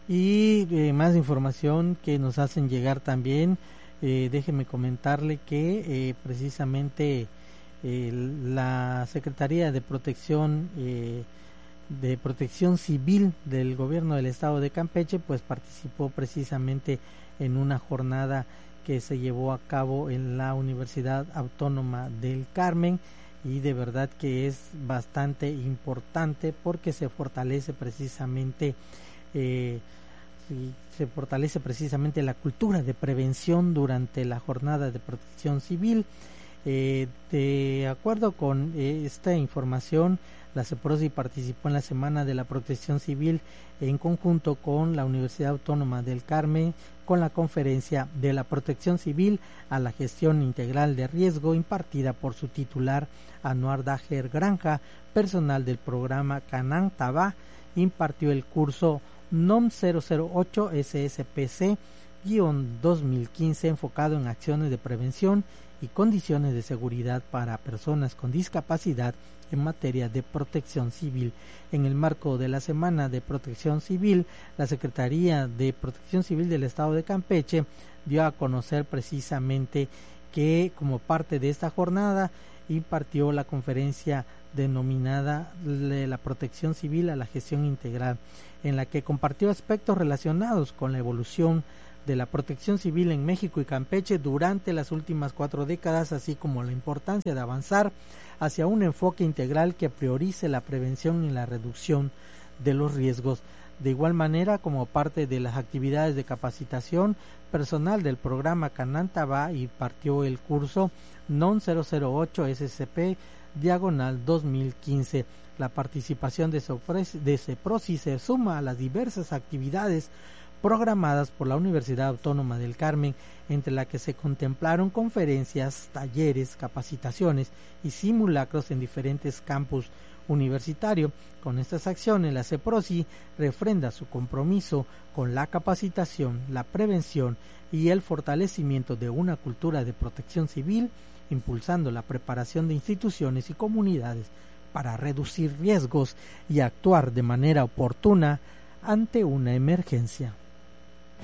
Y más información que nos hacen llegar también, déjeme comentarle que precisamente la Secretaría de Protección Civil del Gobierno del Estado de Campeche pues participó precisamente en una jornada que se llevó a cabo en la Universidad Autónoma del Carmen, y de verdad que es bastante importante porque se fortalece precisamente la cultura de prevención durante la jornada de protección civil. De acuerdo con esta información, la CEPROSI participó en la Semana de la Protección Civil en conjunto con la Universidad Autónoma del Carmen, con la conferencia de la Protección Civil a la Gestión Integral de Riesgo impartida por su titular Anuar Dajer Granja, personal del programa Canán Tabá. Impartió el curso NOM 008 SSPC-2015 enfocado en acciones de prevención y condiciones de seguridad para personas con discapacidad en materia de protección civil. En el marco de la Semana de Protección Civil, la Secretaría de Protección Civil del Estado de Campeche dio a conocer precisamente que como parte de esta jornada impartió la conferencia denominada la Protección Civil a la Gestión Integral, en la que compartió aspectos relacionados con la evolución de la protección civil en México y Campeche durante las últimas 4 décadas, así como la importancia de avanzar hacia un enfoque integral que priorice la prevención y la reducción de los riesgos. De igual manera, como parte de las actividades de capacitación, personal del programa Canantaba impartió el curso NON 008 SCP-2015. La participación de CEPROSI se suma a las diversas actividades programadas por la Universidad Autónoma del Carmen, entre las que se contemplaron conferencias, talleres, capacitaciones y simulacros en diferentes campus universitarios. Con estas acciones, la CEPROSI refrenda su compromiso con la capacitación, la prevención y el fortalecimiento de una cultura de protección civil, impulsando la preparación de instituciones y comunidades para reducir riesgos y actuar de manera oportuna ante una emergencia.